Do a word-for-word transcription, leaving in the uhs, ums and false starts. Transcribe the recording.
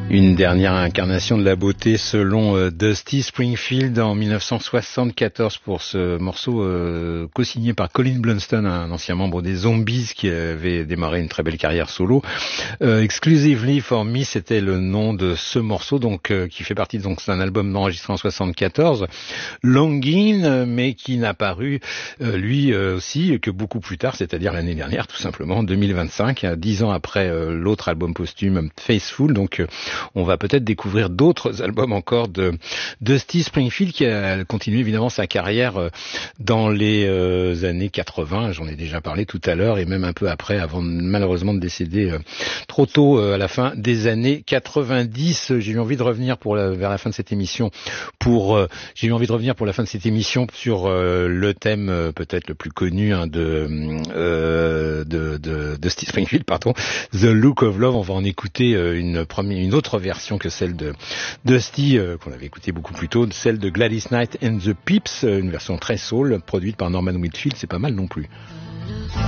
Une dernière incarnation de la beauté selon euh, Dusty Springfield en mille neuf cent soixante-quatorze pour ce morceau euh, co-signé par Colin Blunstone, un ancien membre des Zombies qui avait démarré une très belle carrière solo. Euh, Exclusively for Me, c'était le nom de ce morceau, donc euh, qui fait partie donc d'un album enregistré en soixante-quatorze, Longing, mais qui n'a paru euh, lui euh, aussi que beaucoup plus tard, c'est-à-dire l'année dernière, tout simplement en deux mille vingt-cinq, dix ans après euh, l'autre album posthume Faithful. Donc euh, on va peut-être découvrir d'autres albums encore de Dusty Springfield, qui a continué évidemment sa carrière dans les euh, années quatre-vingts, j'en ai déjà parlé tout à l'heure, et même un peu après, avant malheureusement de décéder euh, trop tôt euh, à la fin des années quatre-vingt-dix. J'ai eu envie de revenir pour la, vers la fin de cette émission pour euh, j'ai eu envie de revenir pour la fin de cette émission sur euh, le thème euh, peut-être le plus connu hein, de, euh, de de Dusty Springfield, pardon, The Look of Love. On va en écouter euh, une première, une autre version que celle de Dusty euh, qu'on avait écouté beaucoup plus tôt, celle de Gladys Knight and the Pips, une version très soul produite par Norman Whitfield. C'est pas mal non plus.